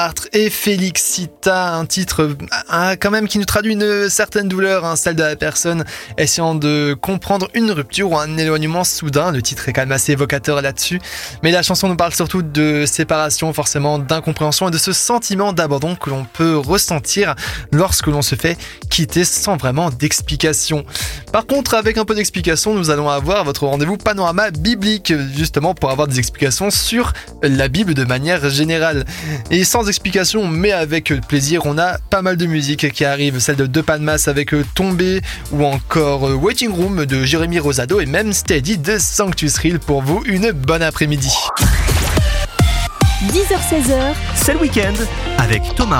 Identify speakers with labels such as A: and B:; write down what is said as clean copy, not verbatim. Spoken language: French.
A: Et Félixita, un titre quand même qui nous traduit une certaine douleur, celle de la personne essayant de comprendre une rupture ou un éloignement soudain. Le titre est quand même assez évocateur là-dessus, mais la chanson nous parle surtout de séparation, forcément d'incompréhension et de ce sentiment d'abandon que l'on peut ressentir lorsque l'on se fait quitter sans vraiment d'explication. Par contre, avec un peu d'explication, nous allons avoir votre rendez-vous panorama biblique, justement pour avoir des explications sur la Bible de manière générale. Et sans explication, mais avec plaisir, on a pas mal de musique qui arrive, celle de De Palmas avec Tombé, ou encore Waiting Room de Jérémy Rosado, et même Steady de Sanctus Real pour vous. Une bonne après-midi.
B: 10h-16h,
C: c'est le week-end avec Thomas.